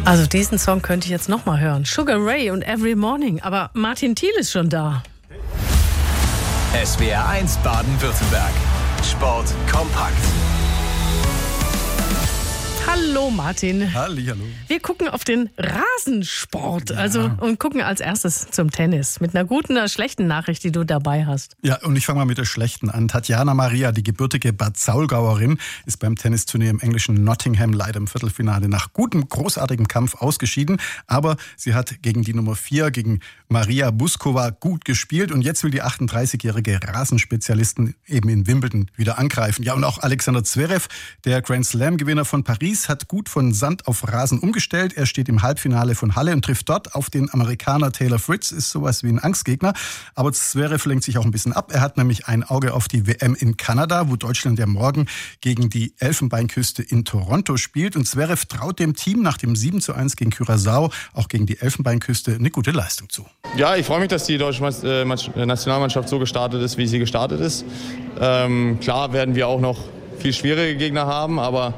Also diesen Song könnte ich jetzt nochmal hören. Sugar Ray und Every Morning. Aber Martin Thiel ist schon da. SWR 1 Baden-Württemberg. Sport kompakt. Hallo Martin. Hallihallo. Wir gucken auf den Rasensport, und gucken als erstes zum Tennis. Mit einer guten oder schlechten Nachricht, die du dabei hast. Ja, und ich fange mal mit der schlechten an. Tatjana Maria, die gebürtige Bad Saulgauerin, ist beim Tennisturnier im englischen Nottingham leider im Viertelfinale nach gutem, großartigem Kampf ausgeschieden. Aber sie hat gegen die Nummer 4, gegen Maria Buskova, gut gespielt. Und jetzt will die 38-jährige Rasenspezialistin eben in Wimbledon wieder angreifen. Ja, und auch Alexander Zverev, der Grand Slam-Gewinner von Paris, hat gut von Sand auf Rasen umgestellt. Er steht im Halbfinale von Halle und trifft dort auf den Amerikaner Taylor Fritz. Ist sowas wie ein Angstgegner. Aber Zverev lenkt sich auch ein bisschen ab. Er hat nämlich ein Auge auf die WM in Kanada, wo Deutschland ja morgen gegen die Elfenbeinküste in Toronto spielt. Und Zverev traut dem Team nach dem 7:1 gegen Curaçao auch gegen die Elfenbeinküste eine gute Leistung zu. Ja, ich freue mich, dass die deutsche Nationalmannschaft so gestartet ist, wie sie gestartet ist. Klar werden wir auch noch viel schwierige Gegner haben, aber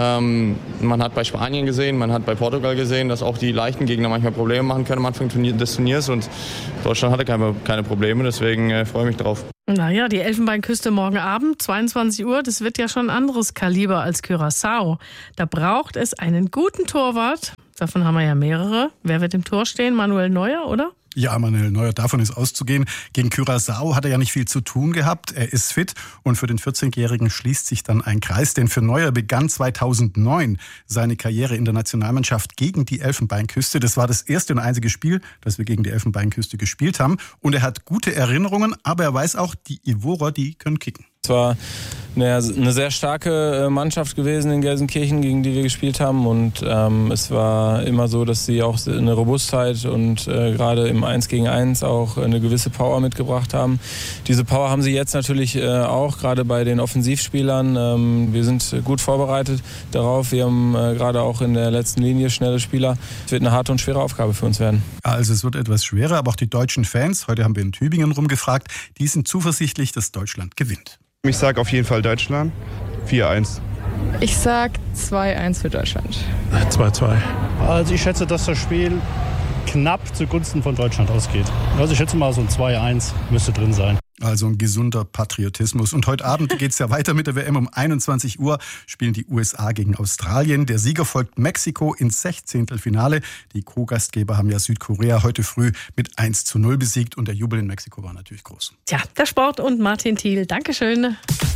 man hat bei Spanien gesehen, man hat bei Portugal gesehen, dass auch die leichten Gegner manchmal Probleme machen können am Anfang des Turniers, und Deutschland hatte keine Probleme, deswegen freue ich mich drauf. Naja, die Elfenbeinküste morgen Abend, 22 Uhr, das wird ja schon ein anderes Kaliber als Curaçao. Da braucht es einen guten Torwart, davon haben wir ja mehrere. Wer wird im Tor stehen? Manuel Neuer, oder? Ja, Manuel Neuer, davon ist auszugehen. Gegen Curaçao hat er ja nicht viel zu tun gehabt. Er ist fit und für den 14-Jährigen schließt sich dann ein Kreis. Denn für Neuer begann 2009 seine Karriere in der Nationalmannschaft gegen die Elfenbeinküste. Das war das erste und einzige Spiel, das wir gegen die Elfenbeinküste gespielt haben. Und er hat gute Erinnerungen, aber er weiß auch, die Ivorer, die können kicken. Es war eine sehr starke Mannschaft gewesen in Gelsenkirchen, gegen die wir gespielt haben, und es war immer so, dass sie auch eine Robustheit und gerade im 1 gegen 1 auch eine gewisse Power mitgebracht haben. Diese Power haben sie jetzt natürlich auch, gerade bei den Offensivspielern. Wir sind gut vorbereitet darauf. Wir haben gerade auch in der letzten Linie schnelle Spieler. Es wird eine harte und schwere Aufgabe für uns werden. Also es wird etwas schwerer, aber auch die deutschen Fans, heute haben wir in Tübingen rumgefragt, die sind zuversichtlich, dass Deutschland gewinnt. Ich sage auf jeden Fall Deutschland. 4:1. Ich sag 2:1 für Deutschland. 2:2. Also ich schätze, dass das Spiel knapp zugunsten von Deutschland ausgeht. Also ich schätze mal so ein 2:1 müsste drin sein. Also ein gesunder Patriotismus. Und heute Abend geht's ja weiter mit der WM. Um 21 Uhr spielen die USA gegen Australien. Der Sieger folgt Mexiko ins 16. Die Co-Gastgeber haben ja Südkorea heute früh mit 1:0 besiegt. Und der Jubel in Mexiko war natürlich groß. Tja, der Sport und Martin Thiel. Dankeschön.